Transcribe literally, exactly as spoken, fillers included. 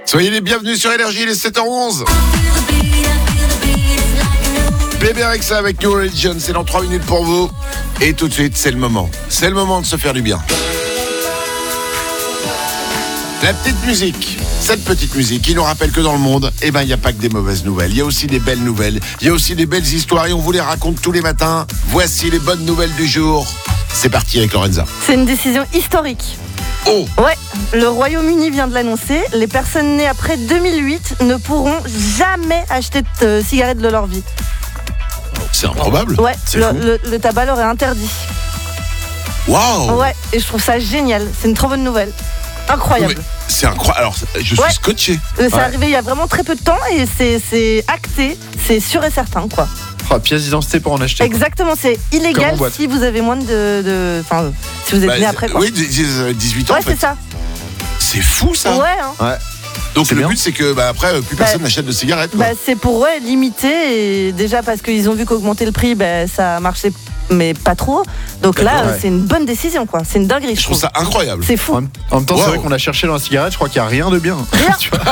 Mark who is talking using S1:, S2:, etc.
S1: Soyez les bienvenus sur Énergie, il est sept heures onze. Bébé Rexha avec New Religion, c'est dans trois minutes pour vous. Et tout de suite, c'est le moment. C'est le moment de se faire du bien. La petite musique, cette petite musique qui nous rappelle que dans le monde, eh ben, il n'y a pas que des mauvaises nouvelles. Il y a aussi des belles nouvelles. Il y a aussi des belles histoires et on vous les raconte tous les matins. Voici les bonnes nouvelles du jour. C'est parti avec Lorenza.
S2: C'est une décision historique.
S1: Oh!
S2: Ouais, le Royaume-Uni vient de l'annoncer. Les personnes nées après deux mille huit ne pourront jamais acheter de euh, cigarettes de leur vie.
S1: C'est improbable.
S2: Ouais,
S1: c'est
S2: le,
S1: fou.
S2: le, le tabac leur est interdit.
S1: Waouh!
S2: Ouais, et je trouve ça génial. C'est une trop bonne nouvelle. Incroyable.
S1: Mais c'est incroyable. Alors, je suis
S2: Ouais.
S1: scotché.
S2: Euh, C'est
S3: Ouais.
S2: arrivé il y a vraiment très peu de temps et c'est, c'est acté, c'est sûr et certain, quoi.
S3: Oh, pièce d'identité pour en acheter.
S2: Exactement, c'est
S3: Comme
S2: illégal
S3: en boîte.
S2: si vous avez moins de, de, enfin, si vous êtes
S1: Bah,
S2: né après, quoi.
S1: oui, dix-huit ans
S2: Ouais,
S1: en fait.
S2: c'est ça.
S1: C'est fou ça.
S2: Ouais, hein.
S3: Ouais.
S1: Donc
S3: C'est
S1: le
S3: bien.
S1: but c'est que bah, après plus personne
S2: Bah,
S1: n'achète de cigarettes. Quoi.
S2: Bah, c'est pour ouais, limiter et déjà parce qu'ils ont vu qu'augmenter le prix, bah, ça marchait mais pas trop. Donc là,
S3: D'accord, ouais.
S2: c'est une bonne décision, quoi. C'est une dinguerie, je
S1: je trouve
S2: trouve.
S1: ça incroyable.
S2: C'est fou.
S3: En même, en même temps,
S1: Wow.
S3: c'est vrai qu'on a cherché dans la cigarette, je crois qu'il n'y a rien de bien.
S2: Rien.
S3: Tu vois